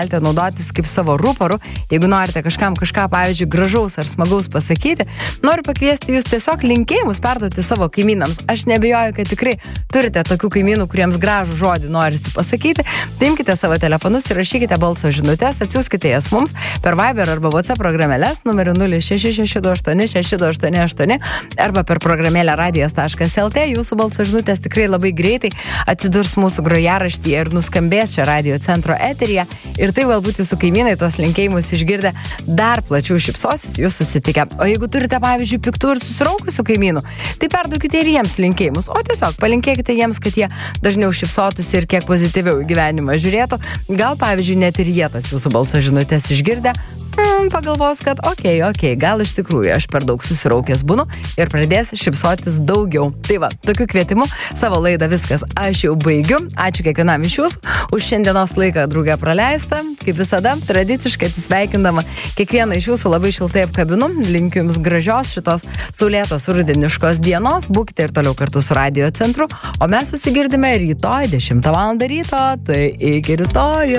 galite naudotis kaip savo ruporu, jeigu norite kažkam kažką, pavyzdžiui, gražaus ar smagaus pasakyti. Noriu pakviesti jūs tiesiog linkėjimus perduoti savo kaimynams. Aš neabejoju, kad tikrai turite tokių kaimynų, kuriems gražų žodį norisi pasakyti. Imkite savo telefonus ir rašykite balso žinutes, atsiųskite jas mums per Viber arba WhatsApp programėlės numeriu 0662862888 arba per programėlę radijas.lt. Jūsų balso žinutės tikrai labai greitai atsidurs mūsų grojaraštyje ir nuskambės čia Radio Centro eteryje. Ir tai galbūt jūsų kaimynai tuos linkėjimus išgirdę dar plačiau šypsosis jūs susitikę. O jeigu turite, pavyzdžiui, piktų ir susiraukusių kaimynų, tai perduokite ir jiems linkėjimus. O tiesiog palinkėkite jiems, kad jie dažniau šypsotųsi ir kiek pozityviau į gyvenimą žiūrėtų. Gal, pavyzdžiui, net ir jie tas jūsų balso žinutės išgirdę pagalvos, kad okei, gal iš tikrųjų aš per daug susiraukęs būnu ir pradės šypsotis daugiau. Tai va, tokiu kvietimu savo laidą viskas aš jau baigiu. Ačiū kiekvienam iš jūsų už šiandienos laiką drauge praleistą. Kaip visada, tradiciškai atsisveikindama kiekvieną iš jūsų labai šiltai apkabinu. Linkiu jums gražios šitos saulėtos rudeniškos dienos. Būkite ir toliau kartu su Radio Centru. O mes susigirdime rytoj 10 val. Ryto. Tai iki rytojų.